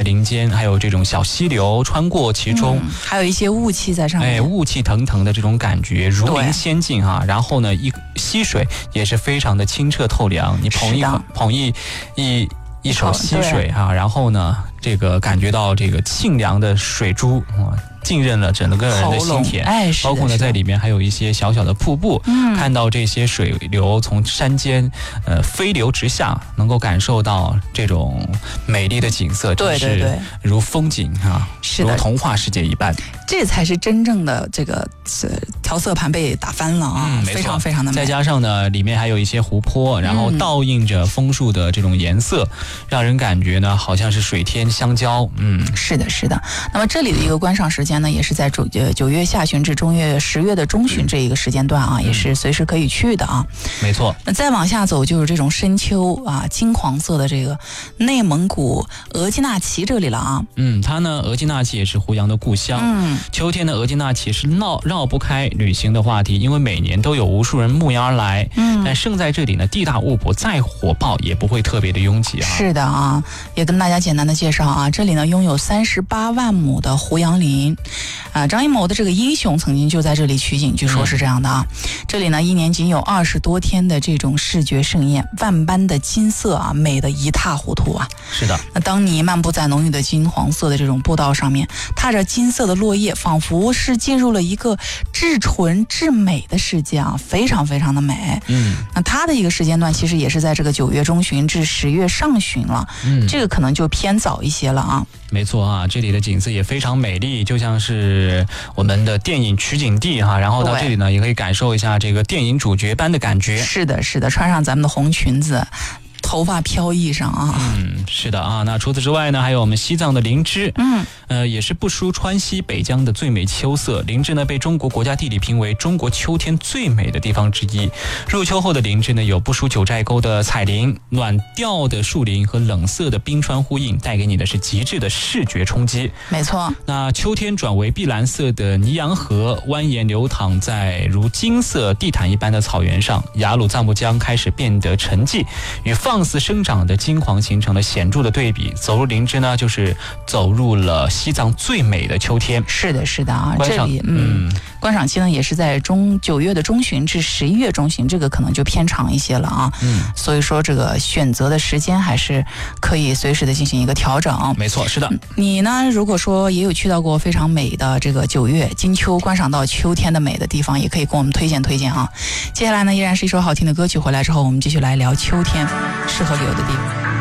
林间，还有这种小溪流穿过其中， 还有一些雾气在上面， 雾气腾腾的这种感觉，如临仙境哈。然后呢，溪水也是非常的清澈透凉，你捧一手溪水哈，然后呢，这个感觉到这个沁凉的水珠浸润了整个人的心田，包括呢在里面还有一些小小的瀑布，看到这些水流从山间飞流直下，能够感受到这种美丽的景色，真是如风景啊，如童话世界一般。 这才是真正的这个调色盘被打翻了啊，非常非常的美。 再加上呢，里面还有一些湖泊，然后倒映着枫树的这种颜色，让人感觉呢好像是水天相交。 是的，是的。那么这里的一个观赏时间呢，也是在9月下旬至10月的中旬这一个时间段啊，也是随时可以去的啊。 没错。 那再往下走就是这种深秋啊，金黄色的这个内蒙古额济纳旗这里了啊。 它呢，额济纳旗也是胡杨的故乡。秋天的额济纳旗是绕不开旅行的话题，因为每年都有无数人慕名而来。但胜在这里呢，地大物博，再火爆也不会特别的拥挤啊。 是的啊，也跟大家简单的介绍啊，这里呢拥有38万亩的胡杨林啊。张艺谋的这个英雄曾经就在这里取景，据说是这样的啊。这里呢一年仅有20多天的这种视觉盛宴，万般的金色啊，美得一塌糊涂啊。 是的。 那当你漫步在浓郁的金黄色的这种步道上面，踏着金色的落叶，仿佛是进入了一个至纯至美的世界啊，非常非常的美。那它的一个时间段其实也是在这个9月中旬至10月上旬了。这个可能就偏早一些了啊。 没错啊，这里的景色也非常美丽，就像是我们的电影取景地哈。然后到这里呢，也可以感受一下这个电影主角般的感觉。 是的，是的，穿上咱们的红裙子，头发飘逸上啊。 是的啊。那除此之外呢，还有我们西藏的林芝，也是不输川西北疆的最美秋色。林芝呢被中国国家地理评为中国秋天最美的地方之一。入秋后的林芝呢，有不输九寨沟的彩林，暖调的树林和冷色的冰川呼应，带给你的是极致的视觉冲击。 没错。那秋天转为碧蓝色的尼洋河蜿蜒流淌在如金色地毯一般的草原上，雅鲁藏布江开始变得沉寂，与放肆生长的金黄形成了显著的对比。走入林芝呢，就是走入了西藏最美的秋天。 是的，是的啊。这里观赏期呢也是在9月的中旬至11月中旬，这个可能就偏长一些了啊。所以说这个选择的时间还是可以随时的进行一个调整。 没错，是的。 你呢，如果说也有去到过非常美的这个9月金秋观赏到秋天的美的地方，也可以跟我们推荐啊。接下来呢，依然是一首好听的歌曲，回来之后我们继续来聊秋天适合旅游的地方。